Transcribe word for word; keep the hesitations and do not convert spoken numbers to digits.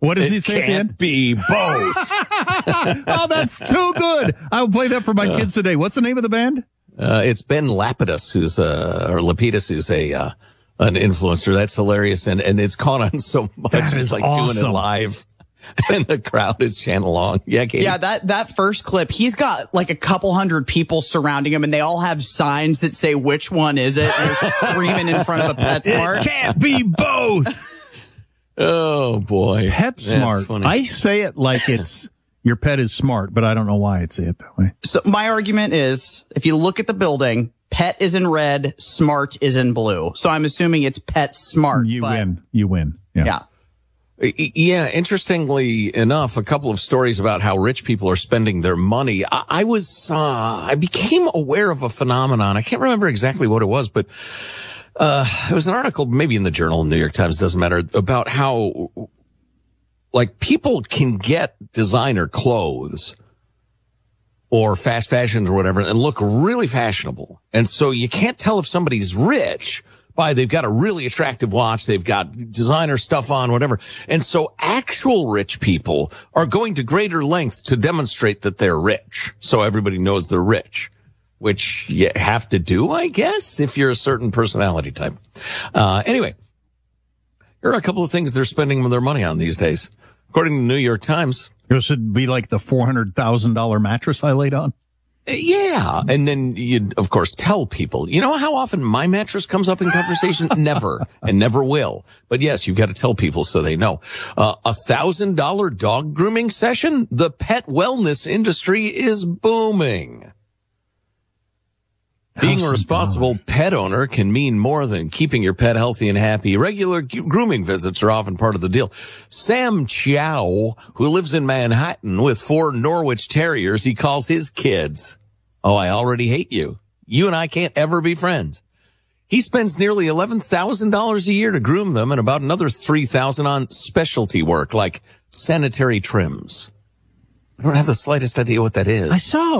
What does it he say? Can't be both. Oh, that's too good. I will play that for my uh, kids today. What's the name of the band? Uh, it's Ben Lapidus, who's uh, or Lapidus, who's a uh, an influencer. That's hilarious, and and it's caught on so much. That it's like awesome. doing it live. And the crowd is chanting along. Yeah, Katie. Yeah, that, that first clip, he's got like a couple hundred people surrounding him, and they all have signs that say, which one is it? And they're screaming in front of a PetSmart. It can't be both. Oh, boy. PetSmart. I say it like it's your pet is smart, but I don't know why I'd say it that way. So my argument is, if you look at the building, pet is in red, smart is in blue. So I'm assuming it's PetSmart. You but, win. You win. Yeah. Yeah. Yeah, interestingly enough, a couple of stories about how rich people are spending their money. I, I was, uh, I became aware of a phenomenon. I can't remember exactly what it was, but, uh, it was an article, maybe in the Journal, New York Times, doesn't matter, about how, like, people can get designer clothes or fast fashions or whatever and look really fashionable. And so you can't tell if somebody's rich by they've got a really attractive watch, they've got designer stuff on, whatever. And so actual rich people are going to greater lengths to demonstrate that they're rich. So everybody knows they're rich, which you have to do, I guess, if you're a certain personality type. Uh, anyway, here are a couple of things they're spending their money on these days. According to the New York Times. It should be like the four hundred thousand dollars mattress I laid on. Yeah. And then you, of course, tell people, you know how often my mattress comes up in conversation? Never, and never will. But yes, you've got to tell people so they know. Uh, a thousand dollar dog grooming session? The pet wellness industry is booming. Being a responsible pet owner can mean more than keeping your pet healthy and happy. Regular grooming visits are often part of the deal. Sam Chow, who lives in Manhattan with four Norwich Terriers, he calls his kids. Oh, I already hate you. You and I can't ever be friends. He spends nearly eleven thousand dollars a year to groom them and about another three thousand dollars on specialty work like sanitary trims. I don't have the slightest idea what that is. I saw